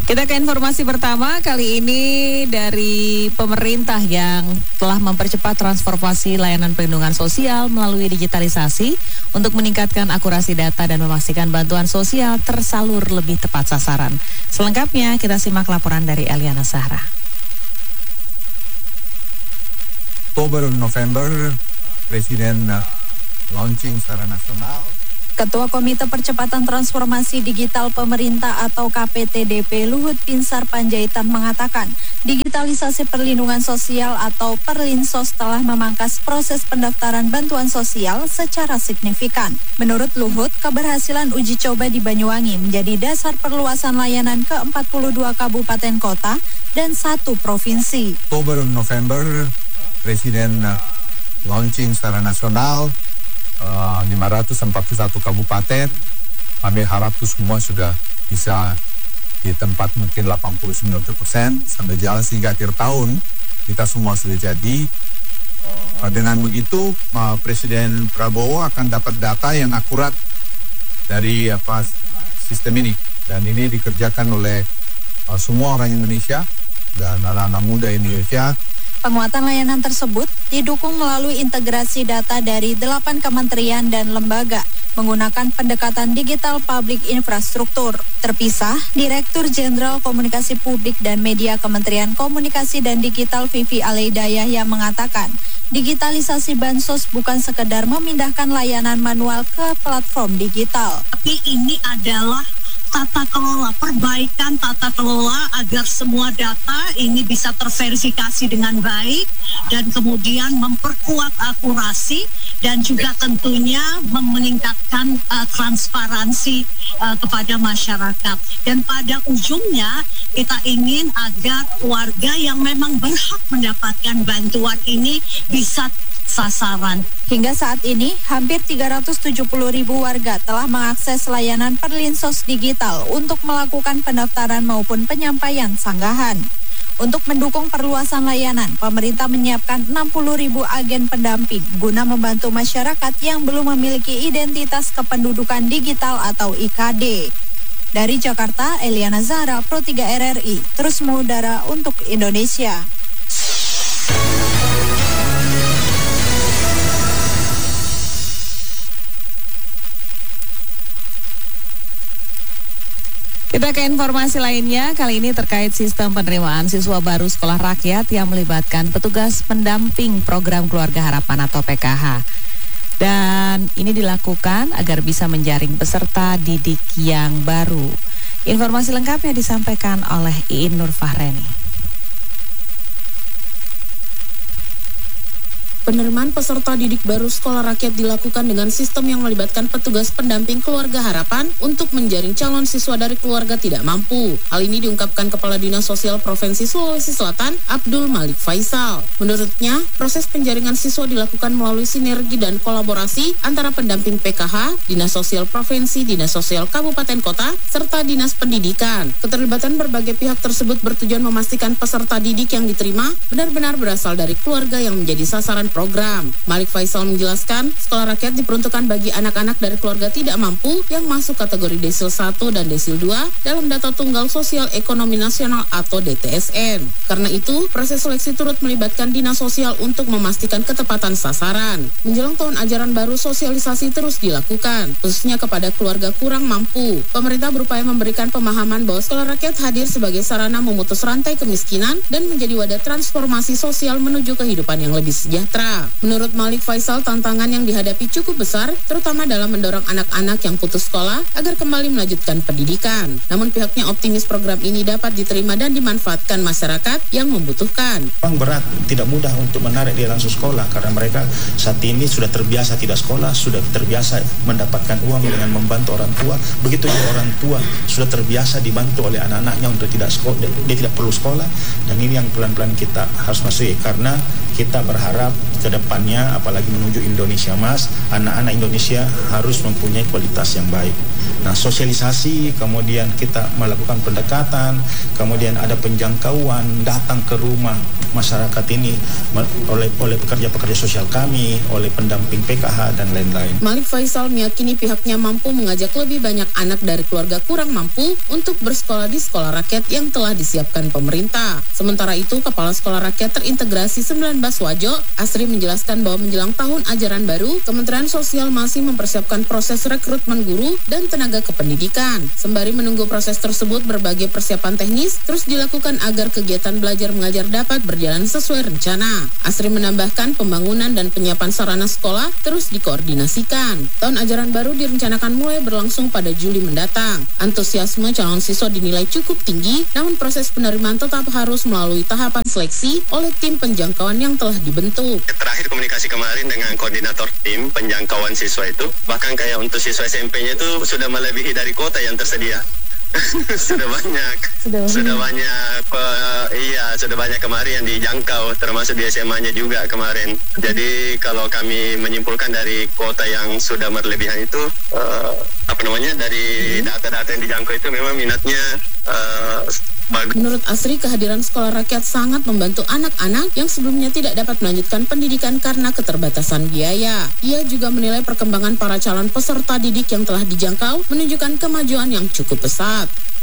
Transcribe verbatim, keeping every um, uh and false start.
Kita ke informasi pertama, kali ini dari pemerintah yang telah mempercepat transformasi layanan perlindungan sosial melalui digitalisasi untuk meningkatkan akurasi data dan memastikan bantuan sosial tersalur lebih tepat sasaran. Selengkapnya kita simak laporan dari Eliana Zahra. Oktober November, Presiden launching secara nasional. Ketua Komite Percepatan Transformasi Digital Pemerintah atau K P T D P Luhut Binsar Panjaitan mengatakan, digitalisasi perlindungan sosial atau Perlinsos telah memangkas proses pendaftaran bantuan sosial secara signifikan. Menurut Luhut, keberhasilan uji coba di Banyuwangi menjadi dasar perluasan layanan ke empat puluh dua kabupaten kota dan satu provinsi. Oktober November, Presiden launching secara nasional. Uh, lima ratus empat puluh satu kabupaten, kami harap itu semua sudah bisa di tempat mungkin delapan puluh sembilan persen sampai jalan sehingga akhir tahun kita semua sudah jadi. Uh, dengan begitu uh, Presiden Prabowo akan dapat data yang akurat dari apa sistem ini, dan ini dikerjakan oleh uh, semua orang Indonesia dan anak-anak muda Indonesia. Penguatan layanan tersebut didukung melalui integrasi data dari delapan kementerian dan lembaga menggunakan pendekatan digital public infrastruktur. Terpisah, Direktur Jenderal Komunikasi Publik dan Media Kementerian Komunikasi dan Digital Vivi Aleidayah yang mengatakan, digitalisasi bansos bukan sekedar memindahkan layanan manual ke platform digital. Tapi ini adalah tata kelola, perbaikan tata kelola agar semua data ini bisa terverifikasi dengan baik dan kemudian memperkuat akurasi dan juga tentunya meningkatkan uh, transparansi uh, kepada masyarakat. Dan pada ujungnya kita ingin agar warga yang memang berhak mendapatkan bantuan ini bisa sasaran. Hingga saat ini, hampir tiga ratus tujuh puluh ribu warga telah mengakses layanan Perlinsos digital untuk melakukan pendaftaran maupun penyampaian sanggahan. Untuk mendukung perluasan layanan, pemerintah menyiapkan enam puluh ribu agen pendamping guna membantu masyarakat yang belum memiliki identitas kependudukan digital atau I K D. Dari Jakarta, Eliana Zahra, Pro tiga R R I, terus mengudara untuk Indonesia. Kita ke informasi lainnya, kali ini terkait sistem penerimaan siswa baru sekolah rakyat yang melibatkan petugas pendamping program Keluarga Harapan atau P K H. Dan ini dilakukan agar bisa menjaring peserta didik yang baru. Informasi lengkapnya disampaikan oleh Iin Nur Fahreni. Penerimaan peserta didik baru sekolah rakyat dilakukan dengan sistem yang melibatkan petugas pendamping Keluarga Harapan untuk menjaring calon siswa dari keluarga tidak mampu. Hal ini diungkapkan Kepala Dinas Sosial Provinsi Sulawesi Selatan, Abdul Malik Faisal. Menurutnya, proses penjaringan siswa dilakukan melalui sinergi dan kolaborasi antara pendamping P K H, Dinas Sosial Provinsi, Dinas Sosial Kabupaten Kota, serta Dinas Pendidikan. Keterlibatan berbagai pihak tersebut bertujuan memastikan peserta didik yang diterima benar-benar berasal dari keluarga yang menjadi sasaran program. Malik Faisal menjelaskan, sekolah rakyat diperuntukkan bagi anak-anak dari keluarga tidak mampu yang masuk kategori desil satu dan desil dua dalam data tunggal sosial ekonomi nasional atau D T S N. Karena itu, proses seleksi turut melibatkan dinas sosial untuk memastikan ketepatan sasaran. Menjelang tahun ajaran baru, sosialisasi terus dilakukan, khususnya kepada keluarga kurang mampu. Pemerintah berupaya memberikan pemahaman bahwa sekolah rakyat hadir sebagai sarana memutus rantai kemiskinan dan menjadi wadah transformasi sosial menuju kehidupan yang lebih sejahtera. Menurut Malik Faisal, tantangan yang dihadapi cukup besar, terutama dalam mendorong anak-anak yang putus sekolah agar kembali melanjutkan pendidikan. Namun pihaknya optimis program ini dapat diterima dan dimanfaatkan masyarakat yang membutuhkan. Memang berat, tidak mudah untuk menarik dia langsung sekolah karena mereka saat ini sudah terbiasa tidak sekolah, sudah terbiasa mendapatkan uang dengan membantu orang tua. Begitu juga orang tua sudah terbiasa dibantu oleh anak-anaknya untuk tidak sekolah, dia tidak perlu sekolah, dan ini yang pelan-pelan kita harus masuk karena kita berharap ke depannya, apalagi menuju Indonesia Emas, anak-anak Indonesia harus mempunyai kualitas yang baik. Nah, sosialisasi, kemudian kita melakukan pendekatan, kemudian ada penjangkauan, datang ke rumah, masyarakat ini oleh oleh pekerja-pekerja sosial kami, oleh pendamping P K H dan lain-lain. Malik Faisal meyakini pihaknya mampu mengajak lebih banyak anak dari keluarga kurang mampu untuk bersekolah di sekolah rakyat yang telah disiapkan pemerintah. Sementara itu, Kepala Sekolah Rakyat Terintegrasi sembilan belas Wajo, Asri menjelaskan bahwa menjelang tahun ajaran baru, Kementerian Sosial masih mempersiapkan proses rekrutmen guru dan tenaga kependidikan. Sembari menunggu proses tersebut, berbagai persiapan teknis terus dilakukan agar kegiatan belajar mengajar dapat berjalan sesuai rencana. Asri menambahkan pembangunan dan penyiapan sarana sekolah terus dikoordinasikan. Tahun ajaran baru direncanakan mulai berlangsung pada Juli mendatang. Antusiasme calon siswa dinilai cukup tinggi, namun proses penerimaan tetap harus melalui tahapan seleksi oleh tim penjangkauan yang telah dibentuk. Terakhir komunikasi kemarin dengan koordinator tim penjangkauan siswa itu, bahkan kayak untuk siswa S M P-nya itu sudah melebihi dari kuota yang tersedia. sudah banyak, sudah, sudah banyak, uh, iya sudah banyak kemarin yang dijangkau, termasuk di S M A-nya juga kemarin. Jadi kalau kami menyimpulkan dari kuota yang sudah berlebihan itu, uh, apa namanya dari data-data yang dijangkau itu memang minatnya uh, bagus. Menurut Asri, kehadiran sekolah rakyat sangat membantu anak-anak yang sebelumnya tidak dapat melanjutkan pendidikan karena keterbatasan biaya. Ia juga menilai perkembangan para calon peserta didik yang telah dijangkau menunjukkan kemajuan yang cukup pesat.